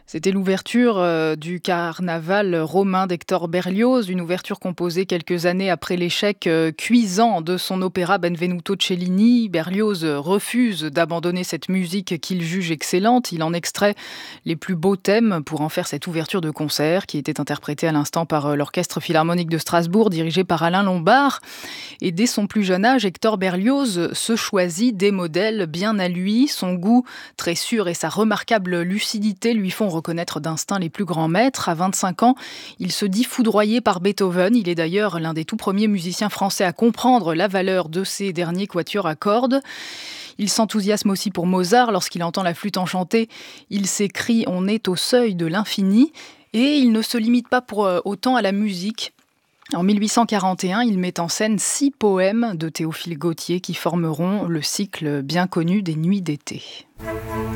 C'était l'ouverture du carnaval romain d'Hector Berlioz, une ouverture composée quelques années après l'échec cuisant de son opéra Benvenuto Cellini. Berlioz refuse d'abandonner cette musique qu'il juge excellente. Il en extrait les plus beaux thèmes pour en faire cette ouverture de concert qui était interprétée à l'instant par l'Orchestre Philharmonique de Strasbourg, dirigé par Alain Lombard. Et dès son plus jeune âge, Hector Berlioz se choisit des modèles bien à lui. Son goût très sûr et sa remarquable lucidité lui font reconnaître d'instinct les plus grands maîtres. À 25 ans, il se dit foudroyé par Beethoven. Il est d'ailleurs l'un des tout premiers musiciens français à comprendre la valeur de ces derniers quatuors à cordes. Il s'enthousiasme aussi pour Mozart. Lorsqu'il entend la flûte enchantée, il s'écrie « On est au seuil de l'infini ». Et il ne se limite pas pour autant à la musique. En 1841, il met en scène 6 poèmes de Théophile Gautier qui formeront le cycle bien connu des Nuits d'été.